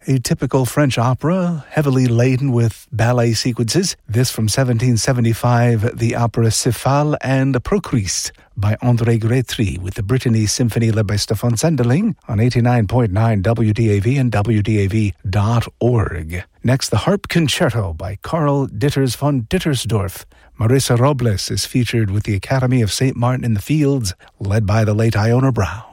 a typical French opera, heavily laden with ballet sequences. This from 1775, the opera Cephale and Prochrist by André Grétry with the Brittany Symphony Le Beste von Sendeling on 89.9 WDAV and WDAV.org. Next, the Harp Concerto by Karl Ditters von Dittersdorf. Marissa Robles is featured with the Academy of St. Martin in the Fields, led by the late Iona Brown.